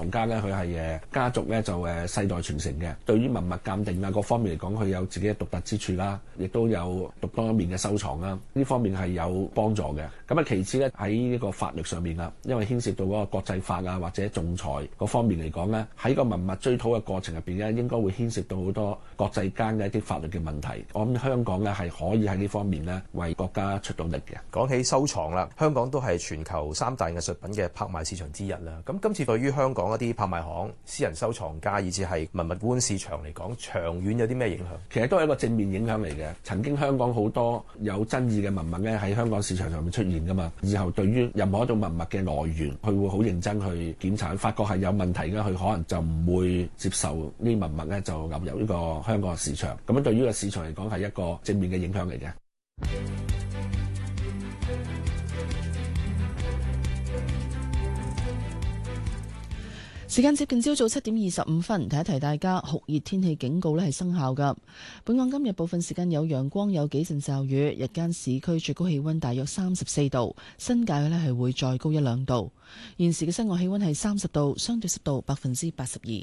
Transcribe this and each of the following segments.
藏家咧，佢係家族咧就世代傳承嘅，對於文物鑑定啊各方面嚟講，佢有自己嘅獨特之處啦，亦都有獨當一面嘅收藏啦，呢方面係有幫助嘅。咁啊，其次咧喺呢個法律上面啦，因為牽涉到嗰個國際法啊或者仲裁嗰方面嚟講咧，喺個文物追討嘅過程入邊咧，應該會牽涉到好多國際間嘅一啲法律嘅問題。我諗香港咧係可以喺呢方面咧為國家出到力嘅。 講起收藏啦，香港都係全球3大藝術品嘅拍賣市場之一啦。咁今次對於香港一啲拍賣行、私人收藏家，以至係文物觀市場嚟講，長遠有啲咩影響？ 其實都係一個正面影響嚟嘅。曾經香港好多有爭議嘅文物咧喺香港市場上面出現㗎嘛。以後對於任何一種文物嘅來源，佢會好認真去檢查，發覺係有問題嘅，佢可能就唔會接受呢文物咧就流入呢個香港嘅市場。咁樣對於個市場嚟講係一個正面嘅影響嚟嘅。 時間接近朝早7點25分，提一提大家酷熱天氣警告咧係生效㗎。本港今日部分時間有陽光，有幾陣驟雨，日間市區最高氣溫大約34度，新界咧係會再高1-2度。現時嘅室外氣溫係30度，相對濕度82%。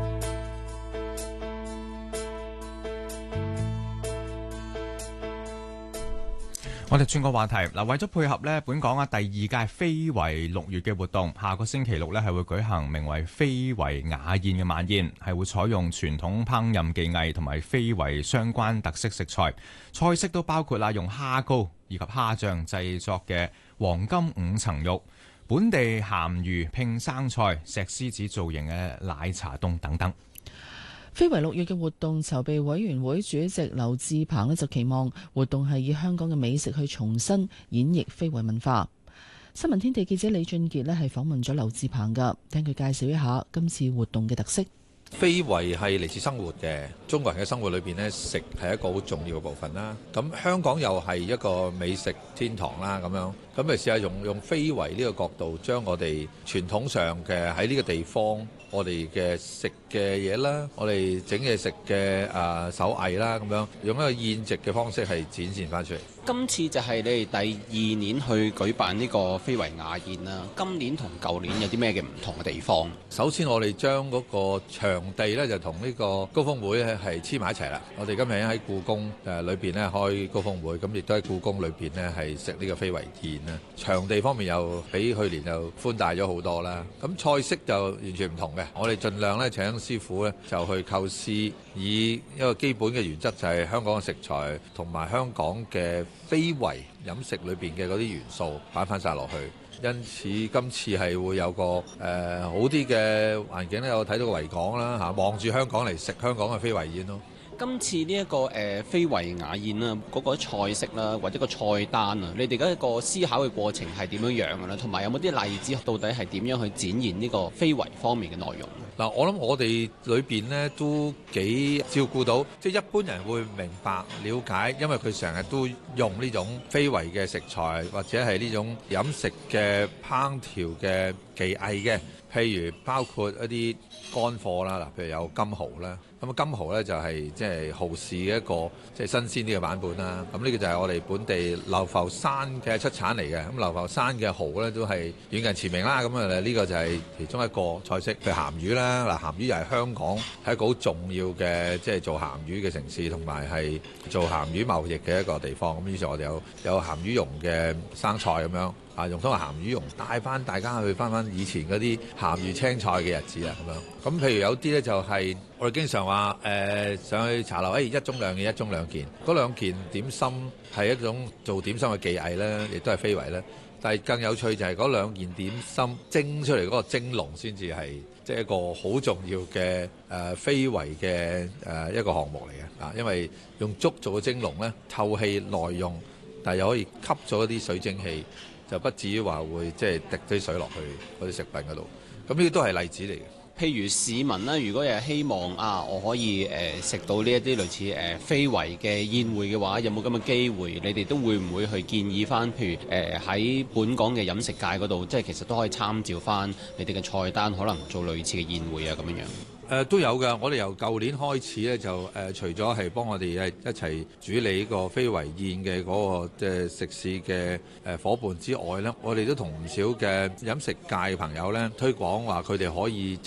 我哋轉個話題嗱，為咗配合呢本港第2屆非遺6月嘅活動，下個星期六呢係會舉行名為非遺雅宴嘅晚宴，係會採用傳統烹飪技藝同埋非遺相關特色食材，菜式都包括用蝦膏以及蝦醬製作嘅黃金5層肉、本地鹹魚拼生菜、石獅子造型嘅奶茶凍等等。 非遺6月嘅活動籌備委員會主席劉志鵬就期望活動係以香港嘅美食去重新演繹非遺文化。新聞天地記者李俊傑係訪問咗劉志鵬㗎，聽佢介紹一下今次活動嘅特色。 非遺係嚟自生活嘅，中國人嘅生活裏邊呢，食係一個好重要嘅部分啦。咁香港又係一個美食天堂啦，咁樣咁咪試下用非遺呢個角度，將我哋傳統上嘅喺呢個地方，我哋嘅食嘅嘢啦，我哋整嘢食嘅手藝啦，咁樣用一個宴席嘅方式係展現翻出嚟。 今次就係你哋第2年去舉辦呢個非遺雅宴啦。今年同舊年有啲咩嘅唔同嘅地方？ 首先我哋將嗰個場地呢，就同呢個高峰會係黐埋一齊啦。我哋今日喺故宮裏邊呢開高峰會，咁亦都喺故宮裏邊呢係食呢個非遺宴啦。場地方面又比去年又寬大咗好多啦。咁菜式就完全唔同嘅，我哋盡量呢請師傅呢就去構思，以一個基本嘅原則就係香港嘅食材同埋香港嘅非遺飲食裏邊嘅嗰啲元素擺翻晒落去，因此今次係會有個好啲嘅環境咧，有睇到個維港啦嚇，望住香港嚟食香港嘅非遺宴咯。 今次呢一個非遺雅宴啦，嗰個菜式啦，或者個菜單啊，你哋嘅一個思考嘅過程係點樣樣嘅咧？同埋有冇啲例子，到底係點樣去展現呢個非遺方面嘅內容？ 嗱，我諗我哋裏邊呢都幾照顧到，即係一般人會明白了解，因為佢成日都用呢種非遺嘅食材，或者係呢種飲食嘅烹調嘅技藝嘅，譬如包括一啲乾貨啦，嗱，譬如有金蠔啦。咁金蠔呢就係即係蠔豉嘅一個即係新鮮啲嘅版本啦。咁呢個就係我哋本地流浮山嘅出產嚟嘅。咁流浮山嘅蠔呢都係遠近馳名啦。咁呢個就係其中一個菜式。譬如鹹魚啦，嗱，鹹魚又係香港係一個好重要嘅即係做鹹魚嘅城市，同埋係做鹹魚貿易嘅一個地方。咁於是我哋有鹹魚蓉嘅生菜咁樣。用通過鹹魚蓉帶翻大家去翻以前嗰啲鹹魚青菜嘅日子啊，咁樣。咁譬如有啲呢，就係我哋經常話上去茶樓，一盅兩件，一盅兩件。嗰兩件點心係一種做點心嘅技藝呢，亦都係非遺呢。但係更有趣就係嗰兩件點心蒸出嚟嗰個蒸籠先至係即係一個好重要嘅非遺嘅一個項目嚟嘅啊，因為用竹做嘅蒸籠呢，透氣耐用，但係又可以吸咗一啲水蒸氣。就不至於話會即係滴啲水落去嗰啲食品嗰度，咁呢啲都係例子嚟嘅。 譬如市民啦，如果係希望我可以食到呢一啲類似非遺嘅宴會嘅話，有冇咁嘅機會？你哋都會唔會去建議翻？譬如喺本港嘅飲食界嗰度，即係其實都可以參照翻你哋嘅菜單，可能做類似嘅宴會啊咁樣樣。 都有㗎，我哋由舊年開始咧就除咗係幫我哋一齊主理呢個非遺宴嘅嗰個即係食肆嘅夥伴之外呢，我哋都同唔少嘅飲食界朋友呢推廣話佢哋可以